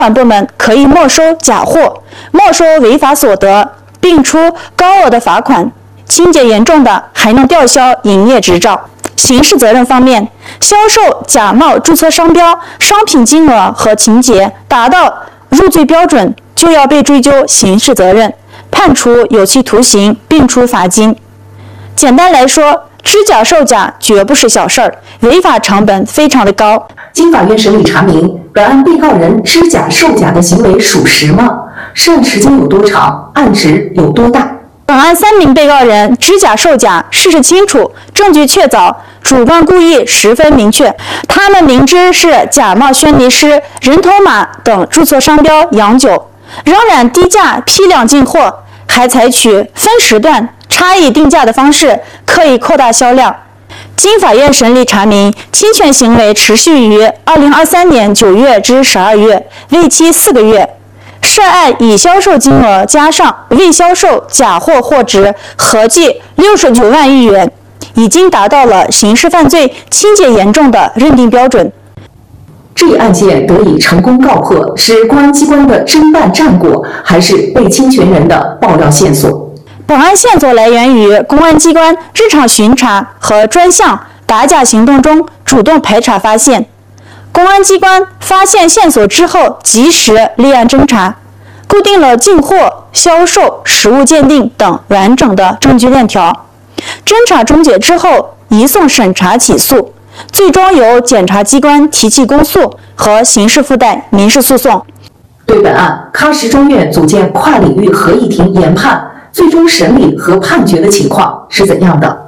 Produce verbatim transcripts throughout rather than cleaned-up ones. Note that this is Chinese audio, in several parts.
管部门可以没收假货、没收违法所得，并出高额的罚款。情节严重的，还能吊销营业执照。刑事责任方面，销售假冒注册商标，商品金额和情节达到入罪标准，就要被追究刑事责任，判处有期徒刑，并处罚金。简单来说，知假售假绝不是小事儿，违法成本非常的高。 经法院审理查明，本案被告人知假售假的行为属实吗？涉案时间有多长？案值有多大？ 本案三名被告人知假售假，事实清楚，证据确凿，主观故意十分明确。他们明知是假冒轩尼诗、人头马等注册商标洋酒，仍然低价批量进货，还采取分时段差异定价的方式，刻意扩大销量。经法院审理查明，侵权行为持续于二零二三年九月至十二月，为期四个月。涉案已销售金额加上未销售假货货值合计六十九万余元，已经达到了刑事犯罪情节严重的认定标准。 这一案件得以成功告破，是公安机关的侦办战果，还是被侵权人的爆料线索？ 本案线索来源于公安机关日常巡查和专项打假行动中主动排查发现。公安机关发现线索之后，及时立案侦查，固定了进货、销售、实物鉴定等完整的证据链条。侦查终结之后，移送审查起诉，最终由检察机关提起公诉和刑事附带民事诉讼。 对本案，喀什中院组建跨领域合议庭研判，最终审理和判决的情况是怎样的？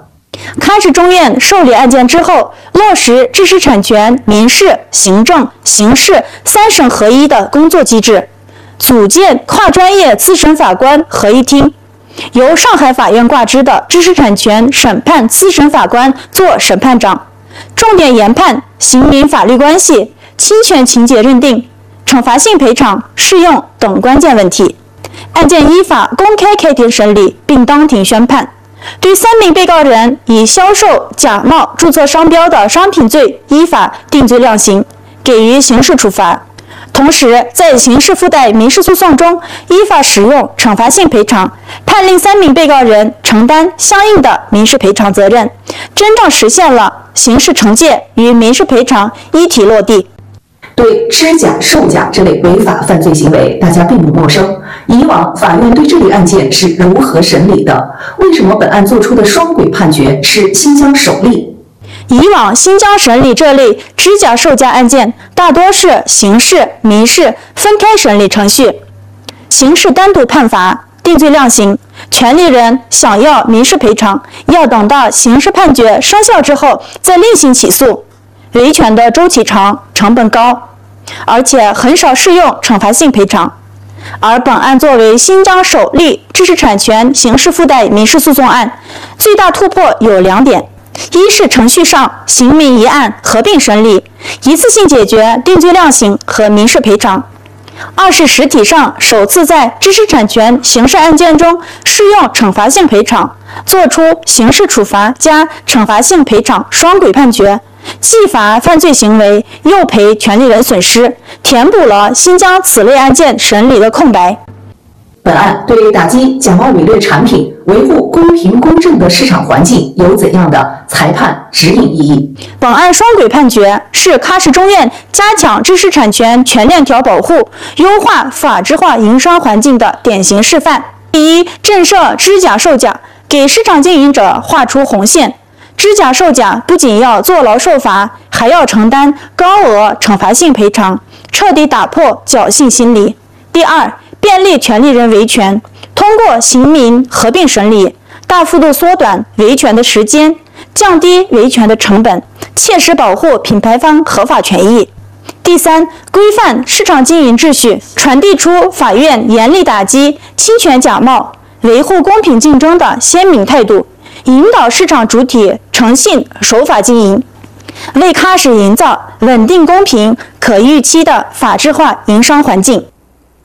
对知假售假这类违法犯罪行为，大家并不陌生。以往法院对这类案件是如何审理的？为什么本案作出的双轨判决是新疆首例？ 以往新疆审理这类知假售假案件，大多是刑事、民事分开审理程序，刑事单独判罚、定罪量刑，权利人想要民事赔偿，要等到刑事判决生效之后再另行起诉，维权的周期长，成本高，而且很少适用惩罚性赔偿。而本案作为新疆首例知识产权刑事附带民事诉讼案，最大突破有两点：一是程序上刑民一案合并审理，一次性解决定罪量刑和民事赔偿；二是实体上首次在知识产权刑事案件中适用惩罚性赔偿，作出刑事处罚加惩罚性赔偿双轨判决，既罚犯罪行为，又赔权利人损失，填补了新疆此类案件审理的空白。 本案对打击假冒伪劣产品、维护公平公正的市场环境有怎样的裁判指引意义？ 本案双轨判决是喀什中院加强知识产权全链条保护、优化法治化营商环境的典型示范。第一，震慑知假售假，给市场经营者画出红线。知假售假不仅要坐牢受罚，还要承担高额惩罚性赔偿，彻底打破侥幸心理。第二，便利权利人维权，通过刑民合并审理，大幅度缩短维权的时间，降低维权的成本，切实保护品牌方合法权益。第三，规范市场经营秩序，传递出法院严厉打击侵权假冒、维护公平竞争的鲜明态度，引导市场主体诚信守法经营，为喀什营造稳定、公平、可预期的法治化营商环境。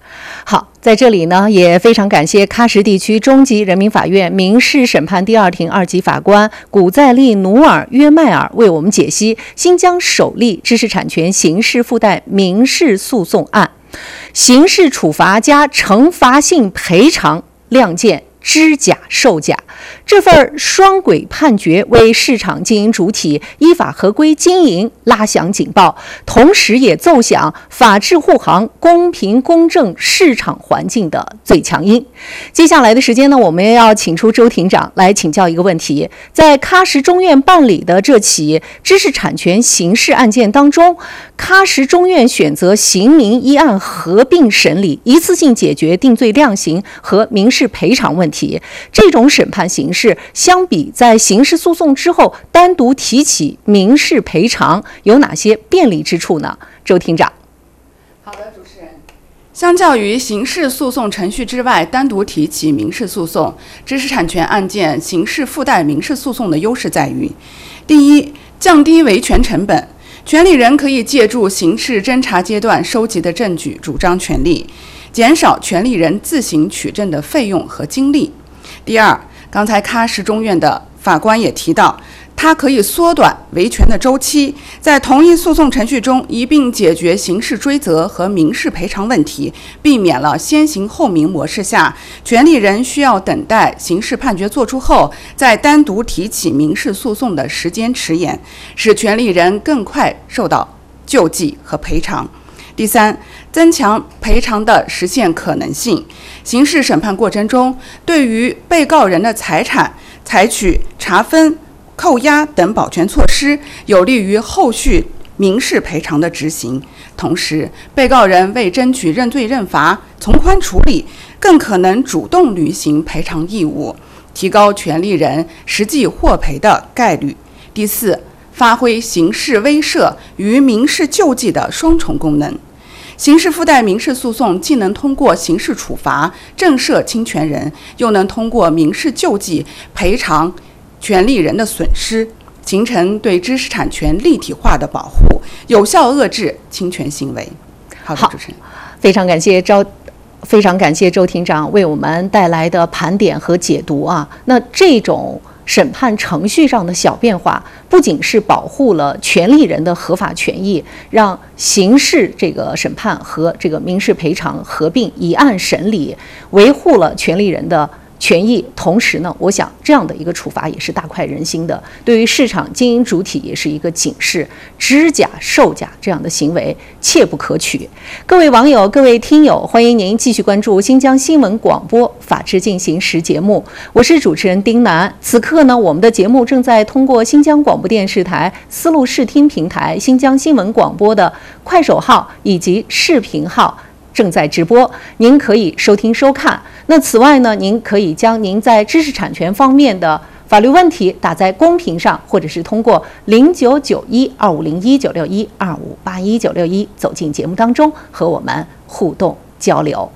好，在这里呢，也非常感谢喀什地区中级人民法院民事审判第二庭二级法官古再利努尔约迈尔为我们解析新疆首例知识产权刑事附带民事诉讼案，刑事处罚加惩罚性赔偿亮剑知假售假。这份双轨判决为市场经营主体依法合规经营拉响警报，同时也奏响法治护航、公平公正市场环境的最强音。接下来的时间呢，我们要请出周庭长来请教一个问题：在喀什中院办理的这起知识产权刑事案件当中，喀什中院选择刑民一案合并审理，一次性解决定罪量刑和民事赔偿问题。这种审判形式相比在刑事诉讼之后单独提起民事赔偿有哪些便利之处呢？周庭长。 好的，主持人。相较于刑事诉讼程序之外单独提起民事诉讼，知识产权案件刑事附带民事诉讼的优势在于：第一，降低维权成本，权利人可以借助刑事侦查阶段收集的证据主张权利，减少权利人自行取证的费用和精力。第二，刚才喀什中院的法官也提到，它可以缩短维权的周期，在同一诉讼程序中一并解决刑事追责和民事赔偿问题，避免了先行后明模式下权利人需要等待刑事判决作出后再单独提起民事诉讼的时间迟延，使权利人更快受到救济和赔偿。第三，增强赔偿的实现可能性。刑事审判过程中，对于被告人的财产采取查分、扣押等保全措施，有利于后续民事赔偿的执行。同时，被告人为争取认罪认罚、从宽处理，更可能主动履行赔偿义务，提高权利人实际获赔的概率。第四，发挥刑事威慑与民事救济的双重功能。刑事附带民事诉讼既能通过刑事处罚震慑侵权人，又能通过民事救济赔偿权利人的损失，形成对知识产权立体化的保护，有效遏制侵权行为。好的，主持人， 非常感谢周，非常感谢周庭长为我们带来的盘点和解读啊。那这种审判程序上的小变化，不仅是保护了权利人的合法权益，让刑事这个审判和这个民事赔偿合并一案审理，维护了权利人的权益，同时呢，我想这样的一个处罚也是大快人心的，对于市场经营主体也是一个警示，知假售假这样的行为切不可取。各位网友、各位听友，欢迎您继续关注新疆新闻广播法治进行时节目，我是主持人丁楠。此刻呢，我们的节目正在通过新疆广播电视台丝路视听平台、新疆新闻广播的快手号以及视频号正在直播，您可以收听收看。那此外呢，您可以将您在知识产权方面的法律问题打在公屏上，或者是通过零九九一二五零一九六一二五八一九六一走进节目当中和我们互动交流。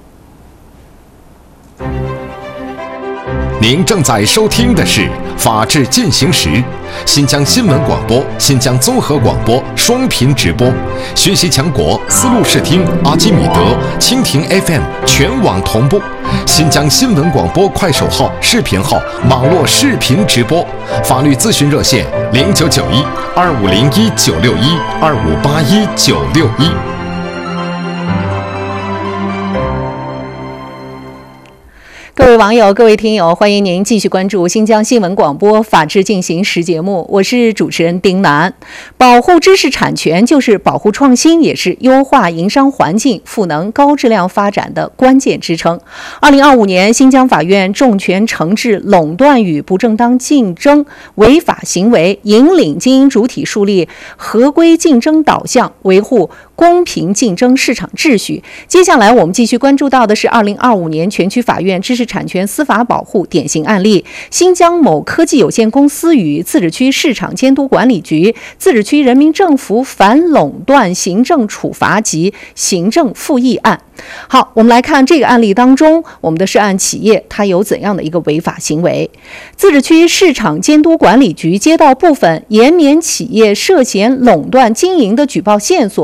您正在收听的是《法治进行时》，新疆新闻广播、新疆综合广播双频直播，学习强国丝路视听、阿基米德、蜻蜓 F M 全网同步，新疆新闻广播快手号、视频号网络视频直播，法律咨询热线零九九一二五零一九六一二五八一九六一。 各位网友、各位听友，欢迎您继续关注新疆新闻广播法治进行时节目，我是主持人丁楠。保护知识产权就是保护创新，也是优化营商环境、赋能高质量发展的关键支撑。二零二五年，新疆法院重拳惩治垄断与不正当竞争违法行为，引领经营主体树立合规竞争导向，维护公平竞争市场秩序。接下来我们继续关注到的是二零二五年全区法院知识产权司法保护典型案例：新疆某科技有限公司与自治区市场监督管理局、自治区人民政府反垄断行政处罚及行政复议案。好，我们来看这个案例当中，我们的涉案企业它有怎样的一个违法行为。自治区市场监督管理局接到部分延绵企业涉嫌垄断经营的举报线索，经过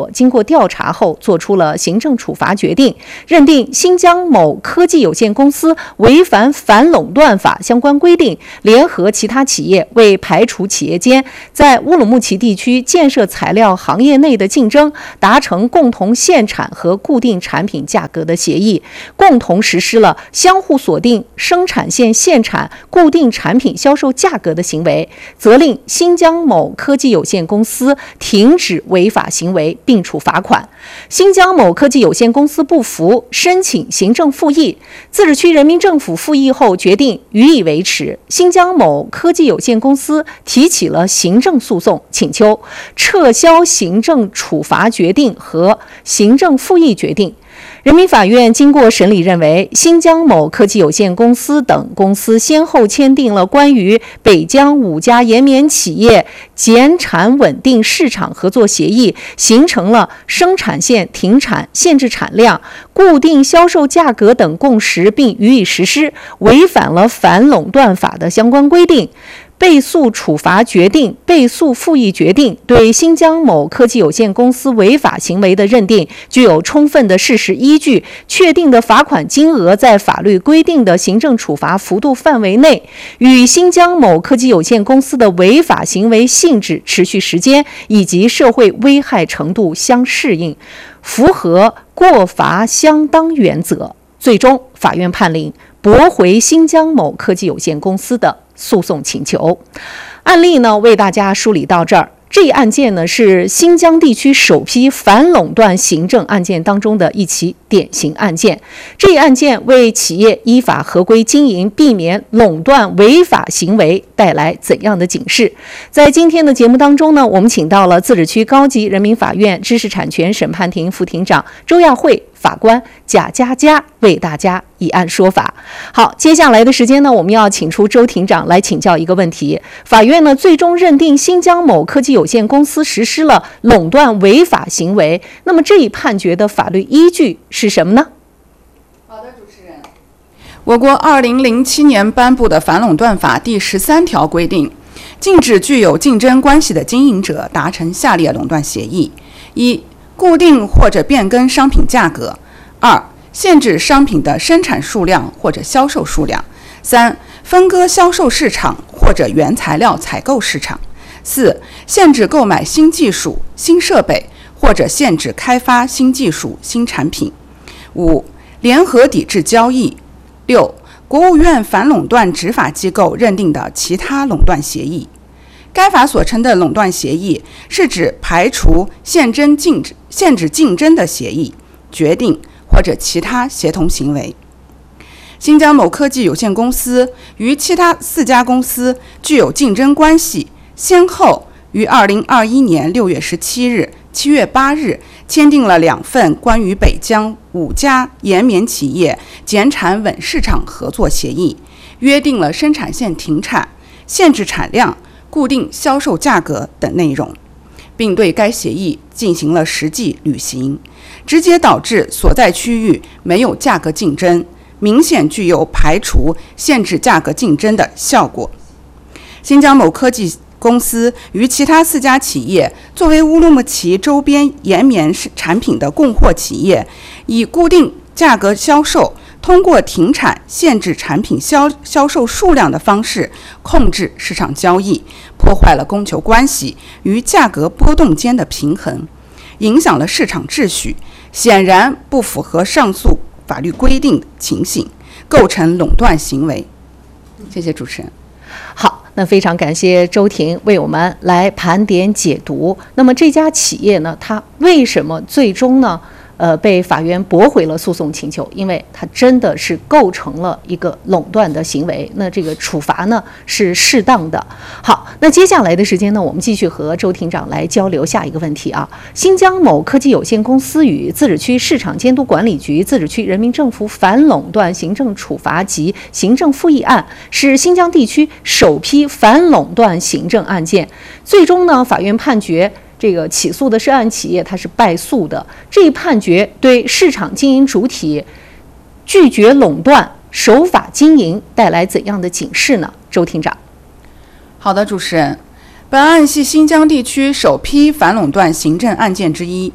调查后，作出了行政处罚决定，认定新疆某科技有限公司违反反垄断法相关规定，联合其他企业为排除企业间在乌鲁木齐地区建设材料行业内的竞争，达成共同限产和固定产品价格的协议，共同实施了相互锁定生产线限产、固定产品销售价格的行为，责令新疆某科技有限公司停止违法行为并处罚款。新疆某科技有限公司不服，申请行政复议，自治区人民政府复议后决定予以维持。新疆某科技有限公司提起了行政诉讼，请求撤销行政处罚决定和行政复议决定。人民法院经过审理认为，新疆某科技有限公司等公司先后签订了关于北疆五家盐棉企业减产稳定市场合作协议，形成了生产线停产、限制产量、固定销售价格等共识，并予以实施，违反了反垄断法的相关规定。被诉处罚决定、被诉复议决定对新疆某科技有限公司违法行为的认定具有充分的事实依据，确定的罚款金额在法律规定的行政处罚幅度范围内，与新疆某科技有限公司的违法行为性质、持续时间以及社会危害程度相适应，符合过罚相当原则。最终，法院判令驳回新疆某科技有限公司的诉讼请求。案例呢，为大家梳理到这儿。这一案件呢，是新疆地区首批反垄断行政案件当中的一起典型案件。这一案件为企业依法合规经营、避免垄断违法行为带来怎样的警示？在今天的节目当中呢，我们请到了自治区高级人民法院知识产权审判庭副庭长周亚慧、法官贾佳佳为大家以案说法。好，接下来的时间呢，我们要请出周庭长来请教一个问题。法院呢，最终认定新疆某科技有限公司实施了垄断违法行为，那么这一判决的法律依据是什么呢？ 好的，主持人。我国二零零七年颁布的反垄断法第十三条规定，禁止具有竞争关系的经营者达成下列垄断协议：一、固定或者变更商品价格；二、限制商品的生产数量或者销售数量；三、分割销售市场或者原材料采购市场；四、限制购买新技术、新设备或者限制开发新技术、新产品；五、联合抵制交易；六、国务院反垄断执法机构认定的其他垄断协议。该法所称的垄断协议，是指排除、限制竞限制竞争的协议、决定或者其他协同行为。新疆某科技有限公司与其他四家公司具有竞争关系，先后于二零二一年六月十七日、七月八日签订了两份关于北疆五家盐棉企业减产稳市场合作协议，约定了生产线停产、限制产量、固定销售价格等内容，并对该协议进行了实际履行，直接导致所在区域没有价格竞争，明显具有排除、限制价格竞争的效果。新疆某科技公司与其他四家企业作为乌鲁木齐周边盐棉产品的供货企业，以固定价格销售，通过停产、限制产品销销售数量的方式控制市场交易，破坏了供求关系与价格波动间的平衡，影响了市场秩序，显然不符合上述法律规定的情形，构成垄断行为。谢谢主持人。 好，那非常感谢周庭为我们来盘点解读。那么这家企业呢，它为什么最终呢？呃，被法院驳回了诉讼请求，因为它真的是构成了一个垄断的行为，那这个处罚呢是适当的。好，那接下来的时间呢，我们继续和周庭长来交流下一个问题啊。新疆某科技有限公司与自治区市场监督管理局、自治区人民政府反垄断行政处罚及行政复议案，是新疆地区首批反垄断行政案件。最终呢，法院判决这个起诉的涉案企业它是败诉的。这一判决对市场经营主体拒绝垄断、守法经营带来怎样的警示呢？周庭长。 好的，主持人，本案系新疆地区首批反垄断行政案件之一，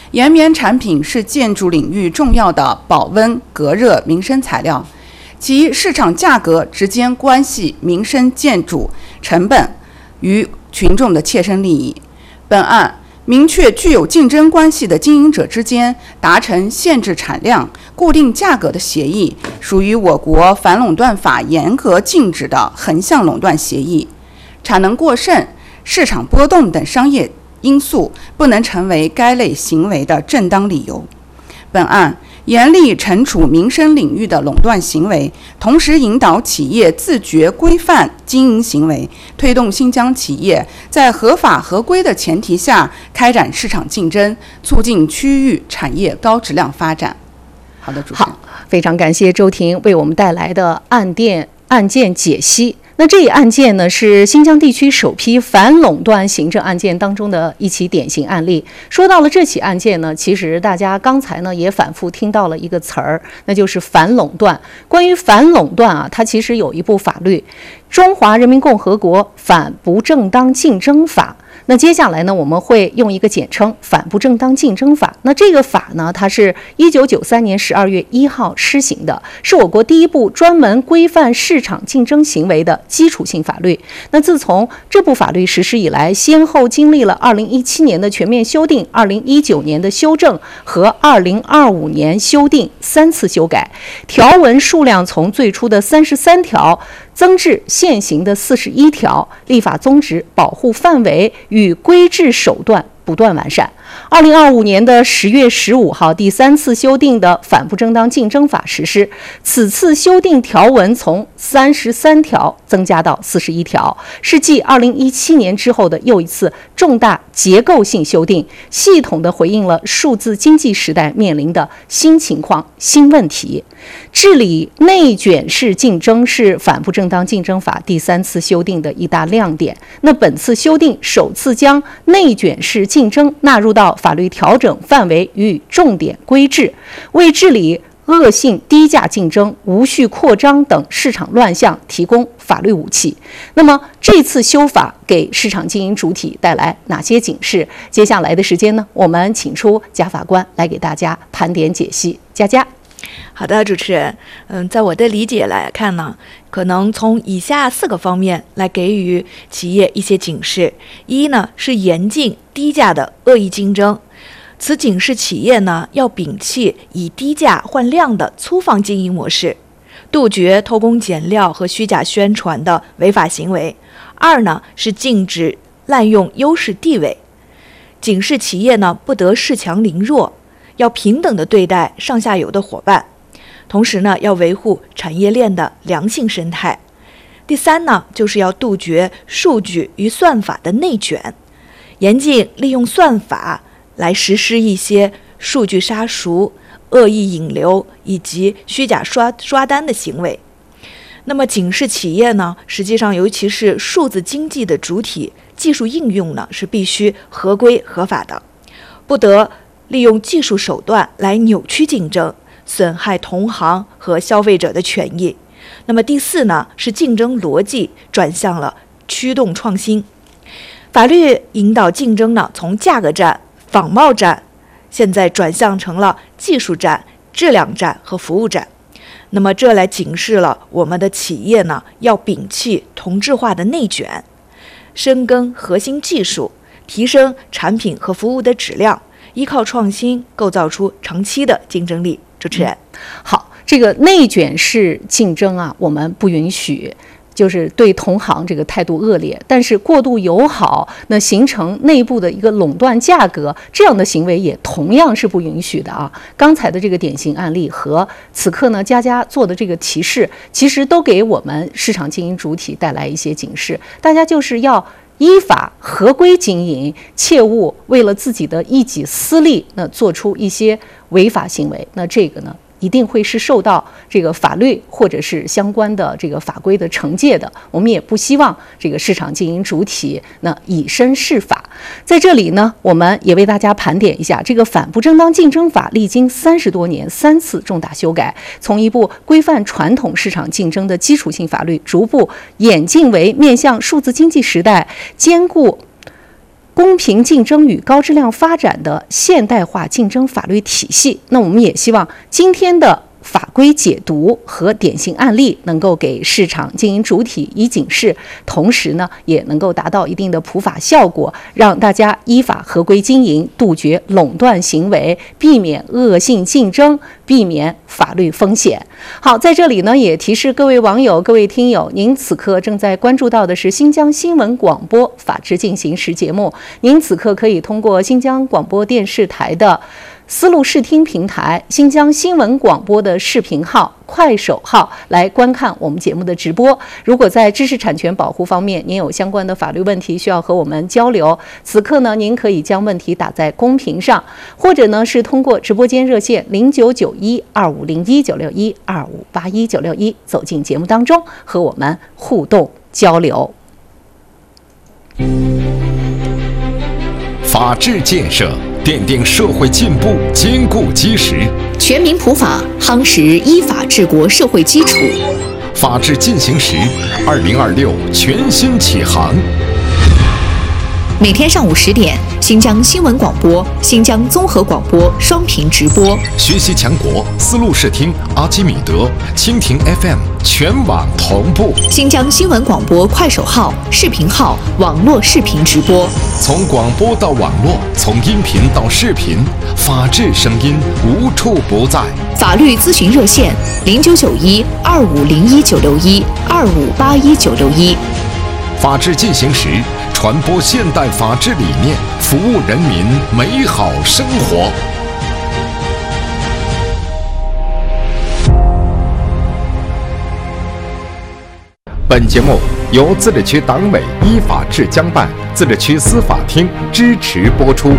岩棉产品是建筑领域重要的保温、隔热、民生材料，其市场价格直接关系民生建筑成本与群众的切身利益。本案明确具有竞争关系的经营者之间达成限制产量、固定价格的协议，属于我国反垄断法严格禁止的横向垄断协议。产能过剩、市场波动等商业因素不能成为该类行为的正当理由。本案严厉惩处民生领域的垄断行为，同时引导企业自觉规范经营行为，推动新疆企业在合法合规的前提下开展市场竞争，促进区域产业高质量发展。好的，主持人。 好，非常感谢周婷为我们带来的案件案件解析。那这一案件呢，是新疆地区首批反垄断行政案件当中的一起典型案例。说到了这起案件呢，其实大家刚才呢也反复听到了一个词儿，那就是反垄断。关于反垄断啊，它其实有一部法律，《中华人民共和国反不正当竞争法》。那接下来呢，我们会用一个简称“反不正当竞争法”。那这个法呢，它是一九九三年十二月一号施行的，是我国第一部专门规范市场竞争行为的基础性法律。那自从这部法律实施以来，先后经历了二零一七年的全面修订、二零一九年的修正和二零二五年修订三次修改，条文数量从最初的三十三条增至现行的四十一条，立法宗旨、保护范围与规制手段不断完善。二零二五年的十月十五号，第三次修订的反不正当竞争法实施。此次修订条文从三十三条增加到四十一条，是继二零一七年之后的又一次重大结构性修订，系统地回应了数字经济时代面临的新情况、新问题。治理内卷式竞争是反不正当竞争法第三次修订的一大亮点。那本次修订首次将内卷式竞争纳入到法律调整范围与重点规制，为治理恶性低价竞争、无序扩张等市场乱象提供法律武器。那么这次修法给市场经营主体带来哪些警示？接下来的时间呢，我们请出贾法官来给大家盘点解析。佳佳。 好的，主持人，嗯，在我的理解来看呢，可能从以下四个方面来给予企业一些警示。一呢是严禁低价的恶意竞争，此警示企业呢要摒弃以低价换量的粗放经营模式，杜绝偷工减料和虚假宣传的违法行为。二呢是禁止滥用优势地位，警示企业呢不得恃强凌弱，要平等地对待上下游的伙伴，同时呢，要维护产业链的良性生态。第三呢，就是要杜绝数据与算法的内卷，严禁利用算法来实施一些数据杀熟、恶意引流以及虚假刷刷单的行为。那么警示企业呢，实际上尤其是数字经济的主体，技术应用呢是必须合规合法的，不得利用技术手段来扭曲竞争，损害同行和消费者的权益。那么第四呢，是竞争逻辑转向了驱动创新。法律引导竞争呢，从价格战、仿冒战，现在转向成了技术战、质量战和服务战。那么这来警示了我们的企业呢，要摒弃同质化的内卷，深耕核心技术，提升产品和服务的质量，依靠创新构造出长期的竞争力。主持人， 嗯、好，这个内卷式竞争啊，我们不允许，就是对同行这个态度恶劣，但是过度友好，那形成内部的一个垄断价格，这样的行为也同样是不允许的啊。刚才的这个典型案例和此刻呢佳佳做的这个提示，其实都给我们市场经营主体带来一些警示，大家就是要依法合规经营，切勿为了自己的一己私利，那做出一些违法行为。那这个呢，一定会是受到这个法律或者是相关的这个法规的惩戒的。我们也不希望这个市场经营主体那以身试法。在这里呢，我们也为大家盘点一下这个反不正当竞争法历经三十多年三次重大修改，从一部规范传统市场竞争的基础性法律，逐步演进为面向数字经济时代，兼顾公平竞争与高质量发展的现代化竞争法律体系。那我们也希望今天的法规解读和典型案例能够给市场经营主体以警示，同时呢，也能够达到一定的普法效果，让大家依法合规经营，杜绝垄断行为，避免恶性竞争，避免法律风险。好，在这里呢，也提示各位网友、各位听友，您此刻正在关注到的是新疆新闻广播《法治进行时》节目，您此刻可以通过新疆广播电视台的丝路视听平台、新疆新闻广播的视频号、快手号来观看我们节目的直播。如果在知识产权保护方面您有相关的法律问题需要和我们交流，此刻呢，您可以将问题打在公屏上，或者呢是通过直播间热线零九九一二五零一九六一二五八一九六一走进节目当中和我们互动交流。 法治建设奠定社会进步坚固基石， 全民普法夯实依法治国社会基础。 法治进行时，二零二六全新启航。 每天上午十点，新疆新闻广播、新疆综合广播双频直播。 学习强国，丝路视听、阿基米德、蜻蜓 F M 全网同步。 新疆新闻广播快手号、视频号、网络视频直播。 从广播到网络，从音频到视频，法治声音无处不在。 法律咨询热线零九九一二五零一九六一二五八一九六一。 法治进行时，传播现代法治理念，服务人民美好生活。本节目由自治区党委依法治疆办、自治区司法厅支持播出。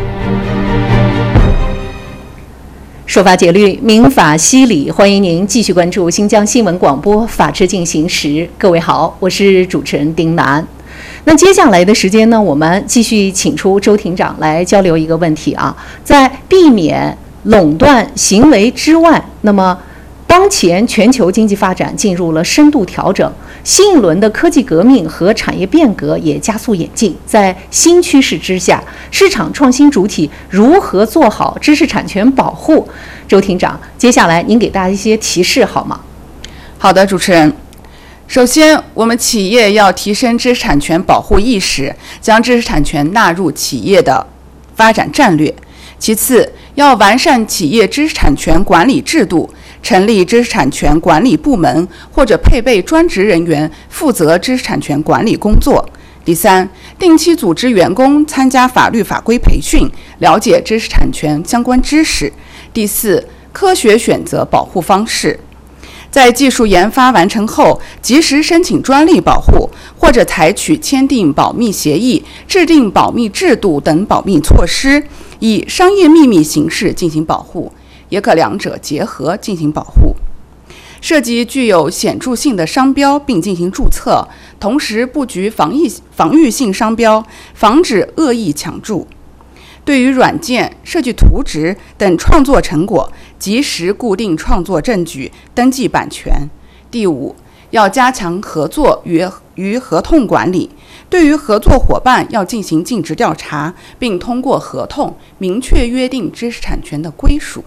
说法解律，民法析理，欢迎您继续关注新疆新闻广播《法治进行时》。各位好，我是主持人丁楠。那接下来的时间呢，我们继续请出周庭长来交流一个问题啊，在避免垄断行为之外，那么当前全球经济发展进入了深度调整，新一轮的科技革命和产业变革也加速演进。在新趋势之下，市场创新主体如何做好知识产权保护？周庭长，接下来您给大家一些提示好吗？ 好的，主持人。首先，我们企业要提升知识产权保护意识，将知识产权纳入企业的发展战略。其次，要完善企业知识产权管理制度，成立知识产权管理部门或者配备专职人员负责知识产权管理工作。第三，定期组织员工参加法律法规培训，了解知识产权相关知识。第四，科学选择保护方式。在技术研发完成后，及时申请专利保护，或者采取签订保密协议、制定保密制度等保密措施，以商业秘密形式进行保护，也可两者结合进行保护。涉及具有显著性的商标并进行注册，同时布局防疫防御性商标，防止恶意抢注。对于软件、设计图纸等创作成果，及时固定创作证据，登记版权。第五，要加强合作与与合同管理，对于合作伙伴要进行尽职调查，并通过合同明确约定知识产权的归属。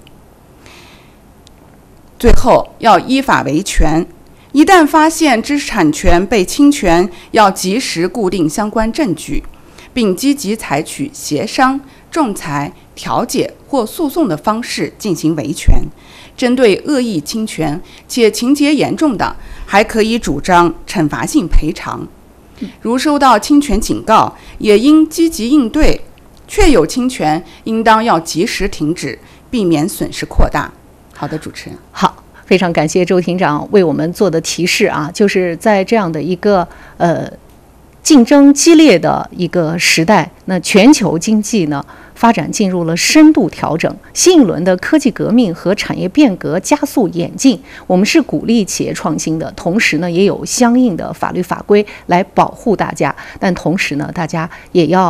最后，要依法维权，一旦发现知识产权被侵权，要及时固定相关证据，并积极采取协商、仲裁、调解或诉讼的方式进行维权。针对恶意侵权且情节严重的，还可以主张惩罚性赔偿。如收到侵权警告，也应积极应对；确有侵权，应当要及时停止，避免损失扩大。好的，主持人。 好，非常感谢周庭长为我们做的提示啊，就是在这样的一个呃竞争激烈的一个时代，那全球经济呢发展进入了深度调整，新一轮的科技革命和产业变革加速演进。我们是鼓励企业创新的，同时呢也有相应的法律法规来保护大家，但同时呢大家也要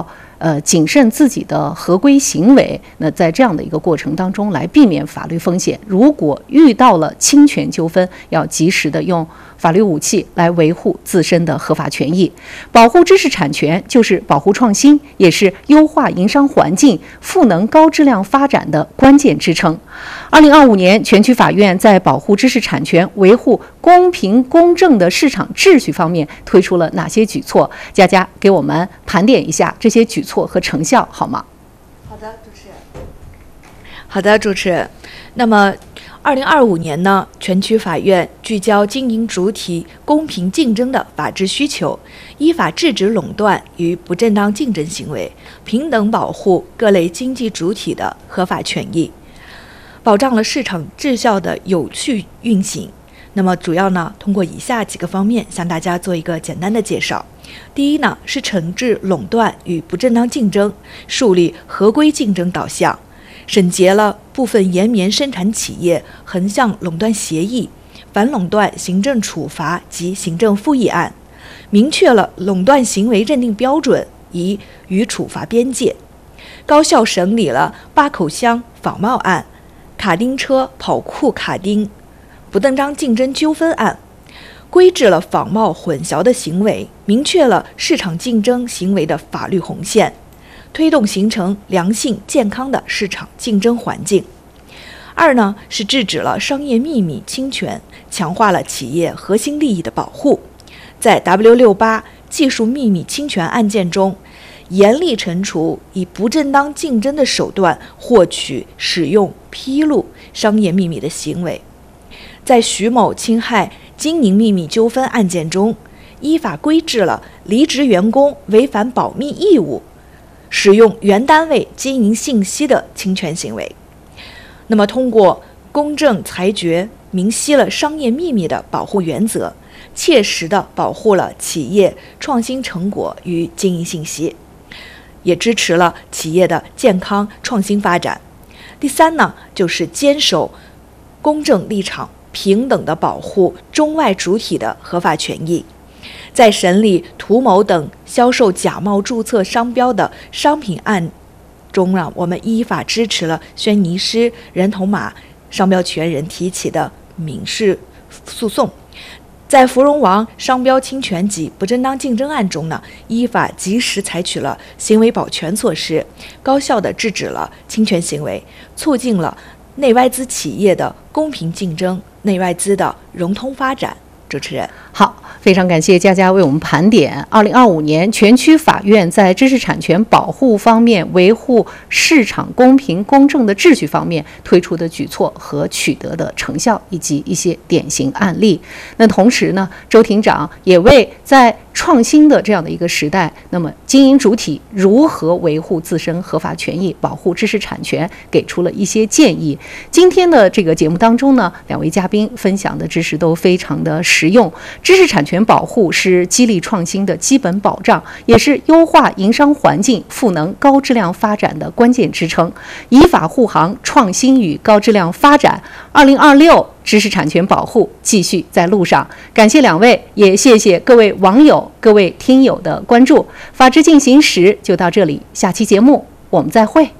呃谨慎自己的合规行为，那在这样的一个过程当中来避免法律风险。如果遇到了侵权纠纷，要及时的用法律武器来维护自身的合法权益。保护知识产权就是保护创新，也是优化营商环境、赋能高质量发展的关键支撑。二零二五年，全区法院在保护知识产权、维护公平公正的市场秩序方面推出了哪些举措？佳佳给我们盘点一下这些举措和成效，好吗？ 好的，主持人。好的，主持人。那么，二零二五年呢，全区法院聚焦经营主体公平竞争的法治需求，依法制止垄断与不正当竞争行为，平等保护各类经济主体的合法权益，保障了市场秩序的有序运行。那么主要呢，通过以下几个方面向大家做一个简单的介绍。第一呢，是惩治垄断与不正当竞争，树立合规竞争导向，审结了部分延绵生产企业横向垄断协议、反垄断行政处罚及行政复议案，明确了垄断行为认定标准以与处罚边界，高效审理了八口乡仿冒案、卡丁车跑酷卡丁不正当竞争纠纷案，规制了仿冒混淆的行为，明确了市场竞争行为的法律红线，推动形成良性健康的市场竞争环境。二呢，是制止了商业秘密侵权，强化了企业核心利益的保护。在 W 六八 技术秘密侵权案件中，严厉惩处以不正当竞争的手段获取、使用、披露商业秘密的行为。在徐某侵害经营秘密纠纷案件中，依法规制了离职员工违反保密义务、使用原单位经营信息的侵权行为。那么，通过公正裁决，明晰了商业秘密的保护原则，切实地保护了企业创新成果与经营信息，也支持了企业的健康创新发展。第三呢，就是坚守公正立场，平等地保护中外主体的合法权益。在审理涂某等销售假冒注册商标的商品案中呢，我们依法支持了轩尼诗、人头马商标权人提起的民事诉讼。在芙蓉王商标侵权及不正当竞争案中呢，依法及时采取了行为保全措施，高效地制止了侵权行为，促进了内外资企业的公平竞争、内外资的融通发展。主持人， 好，非常感谢佳佳为我们盘点二零二五年全区法院在知识产权保护方面、维护市场公平公正的秩序方面推出的举措和取得的成效，以及一些典型案例。那同时呢，周庭长也为在创新的这样的一个时代，那么经营主体如何维护自身合法权益、保护知识产权，给出了一些建议。今天的这个节目当中呢，两位嘉宾分享的知识都非常的实用。知识产权保护是激励创新的基本保障，也是优化营商环境、赋能高质量发展的关键支撑。以法护航，创新与高质量发展。二零二六知识产权保护继续在路上。感谢两位，也谢谢各位网友、各位听友的关注。法治进行时就到这里，下期节目我们再会。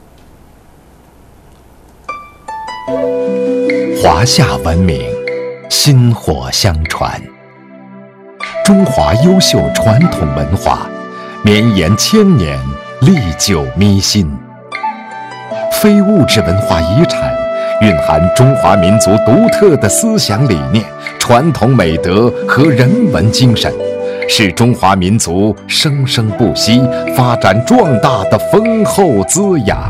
华夏文明，薪火相传。中华优秀传统文化，绵延千年，历久弥新。非物质文化遗产蕴含中华民族独特的思想理念、传统美德和人文精神，是中华民族生生不息、发展壮大的丰厚滋养。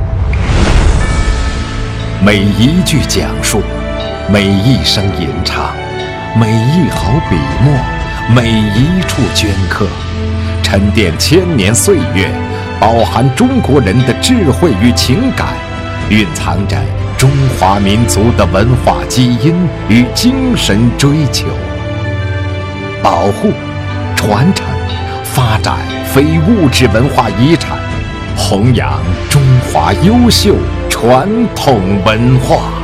每一句讲述，每一声吟唱，每一毫笔墨，每一处镌刻，沉淀千年岁月，饱含中国人的智慧与情感，蕴藏着中华民族的文化基因与精神追求。保护、传承、发展非物质文化遗产，弘扬中华优秀传统文化。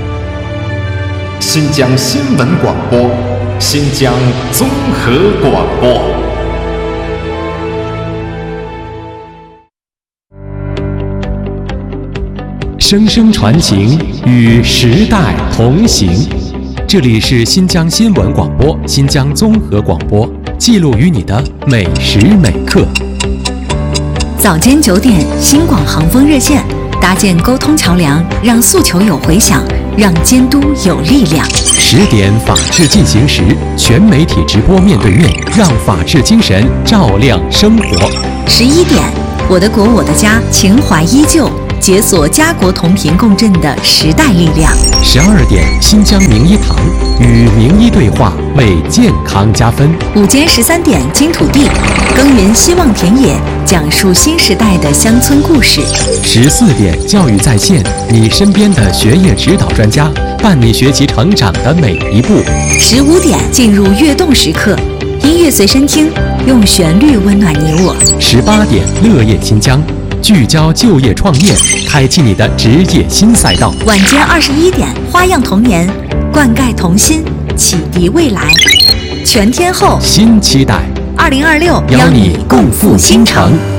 新疆新闻广播，新疆综合广播。 声声传情，与时代同行。这里是新疆新闻广播、新疆综合广播，记录于你的每时每刻。 早间九点，新广航风热线，搭建沟通桥梁，让诉求有回响，让监督有力量。 十点，法治进行时，全媒体直播面对面，让法治精神照亮生活。 十一点，我的国我的家，情怀依旧，解锁家国同频共振的时代力量。 十二点，新疆名医堂，与名医对话，为健康加分。 午间十三点，金土地，耕耘希望田野，讲述新时代的乡村故事。 十四点，教育在线，你身边的学业指导专家，伴你学习成长的每一步。 十五点，进入跃动时刻，音乐随身听，用旋律温暖你我。 十八点，乐业新疆，聚焦就业创业，开启你的职业新赛道。 晚间二十一点，花样童年，灌溉童心，启迪未来。全天候新期待， 二零二六， 邀你共赴新城。